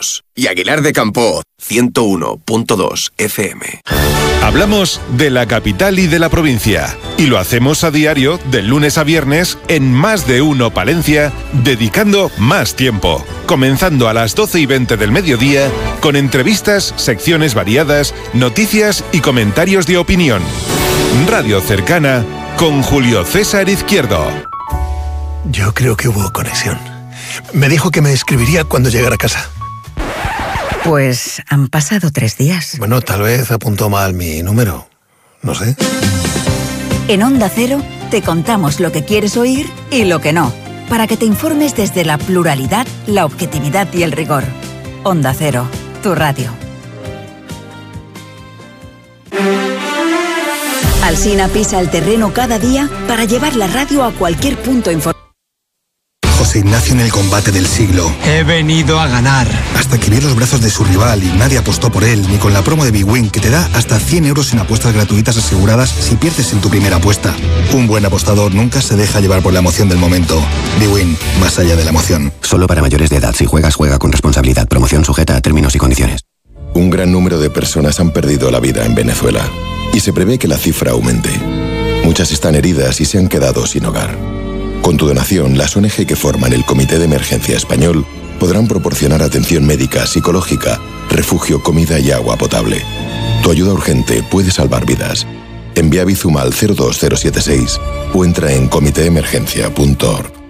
2. Y Aguilar de Campo, 101.2 FM. Hablamos de la capital y de la provincia. Y lo hacemos a diario, de lunes a viernes, en Más de Uno Palencia, dedicando más tiempo. Comenzando a las 12:20 del mediodía, con entrevistas, secciones variadas, noticias y comentarios de opinión. Radio Cercana, con Julio César Izquierdo. Yo creo que hubo conexión. Me dijo que me escribiría cuando llegara a casa. Pues han pasado 3 días. Bueno, tal vez apuntó mal mi número. No sé. En Onda Cero te contamos lo que quieres oír y lo que no, para que te informes desde la pluralidad, la objetividad y el rigor. Onda Cero, tu radio. Alsina pisa el terreno cada día para llevar la radio a cualquier punto informativo. José Ignacio en el combate del siglo. He venido a ganar. Hasta que vio los brazos de su rival y nadie apostó por él, ni con la promo de Big Win, que te da hasta 100 euros en apuestas gratuitas aseguradas si pierdes en tu primera apuesta. Un buen apostador nunca se deja llevar por la emoción del momento. Big Win, más allá de la emoción. Solo para mayores de edad. Si juegas, juega con responsabilidad. Promoción sujeta a términos y condiciones. Un gran número de personas han perdido la vida en Venezuela y se prevé que la cifra aumente. Muchas están heridas y se han quedado sin hogar. Con tu donación, las ONG que forman el Comité de Emergencia Español podrán proporcionar atención médica, psicológica, refugio, comida y agua potable. Tu ayuda urgente puede salvar vidas. Envía Bizum al 02076 o entra en comiteemergencia.org.